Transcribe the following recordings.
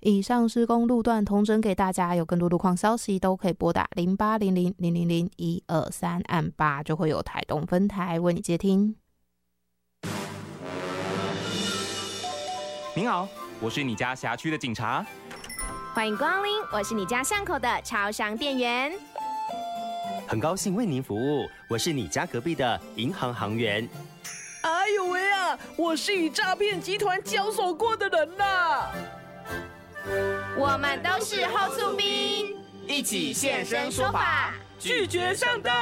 以上施工路段统整给大家，有更多路况消息都可以拨打0800000123按8，就会有台东分台为你接听。 您好，我是你家辖区的警察。 欢迎光临，我是你家巷口的超商店员。 很高兴为您服务，我是你家隔壁的银行行员。 哎呦喂啊，我是与诈骗集团交手过的人啦。 我们都是后厝兵， 一起现身说法， 拒绝上当。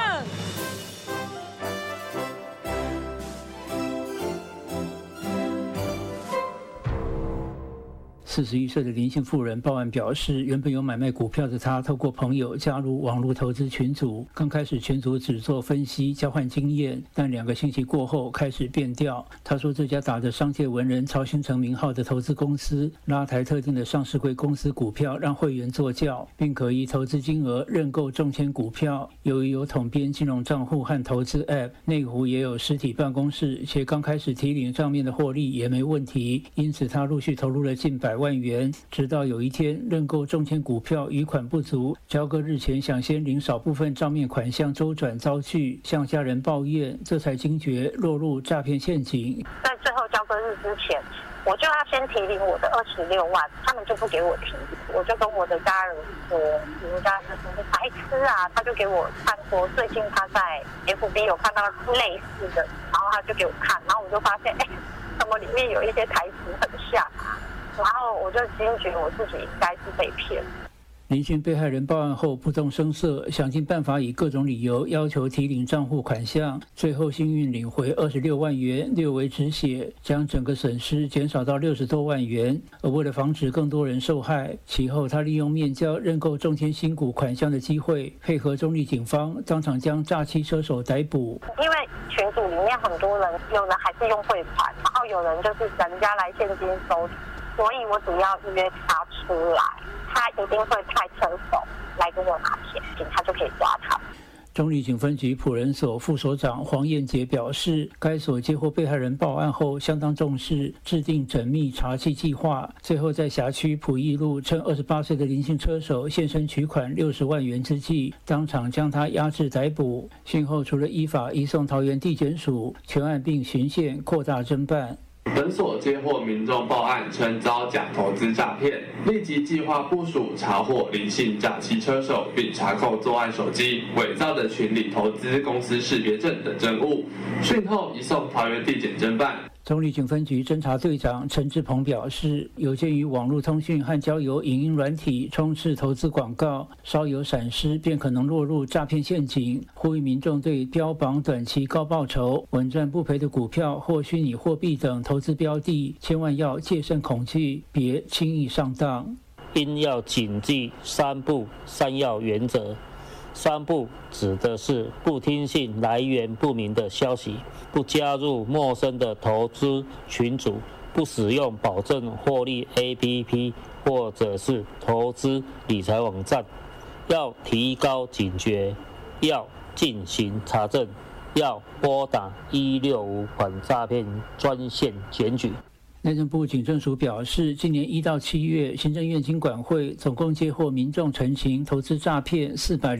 41岁的林姓妇人报案表示，原本有买卖股票的她，透过朋友加入网络投资群组。刚开始群组只做分析交换经验，但2个星期过后开始变调。她说这家打着商界文人曹兴诚名号的投资公司，拉抬特定的上市柜公司股票让会员做轿，并可以投资金额认购中签股票。由于有统编金融账户和投资 App， 内湖也有实体办公室，且刚开始提领账面的获利也没问题，因此她陆续投入了近100万元，直到有一天认购中签股票余款不足，交割日前想先领少部分账面款项周转遭拒，向家人抱怨，这才惊觉落入诈骗陷阱。 在最后交割日之前，我就要先提领我的26万，他们就不给我提，我就跟我的家人说，你们家是白痴啊，他就给我看说最近他在 FB 有看到类似的，然后他就给我看，然后我就发现怎么里面有一些台词很像啊，然后我就惊觉我自己应该是被骗。 林姓被害人报案后不动声色，想尽办法以各种理由要求提领账户款项，最后幸运领回26万元，略为止血，将整个损失减少到60多万元。而为了防止更多人受害，其后他利用面交认购中签新股款项的机会，配合中立警方当场将诈欺车手逮捕。 因为群组里面很多人，有人还是用汇款，然后有人就是人家来现金收，所以我只要约他出来，他一定会派车手来跟我拿钱，他就可以抓他。 中立警分局埔人所副所长黄燕杰表示，该所接获被害人报案后相当重视，制定缜密查缉计划，最后在辖区埔义路趁28岁的林姓车手现身取款60万元之际，当场将他押至逮捕。讯后除了依法移送桃园地检署，全案并循线扩大侦办。 本所接获民众报案称遭假投资诈骗，立即计划部署查获林姓诈欺车手，并查扣作案手机、伪造的群里投资公司识别证等证物。讯后移送桃园地检侦办。 中立警分局侦查队长陈志鹏表示，有鉴于网络通讯和交友影音软体充斥投资广告，稍有闪失便可能落入诈骗陷阱，呼吁民众对标榜短期高报酬、稳赚不赔的股票或虚拟货币等投资标的，千万要戒慎恐惧，别轻易上当。 应要谨记3不3要原则。3不指的是不听信来源不明的消息，不加入陌生的投资群组，不使用保证获利 APP 或者是投资理财网站，要提高警觉，要进行查证，要拨打165反诈骗专线检举。 内政部警政署表示，今年1到7月，行政院金管会总共接获民众陈情投资诈骗400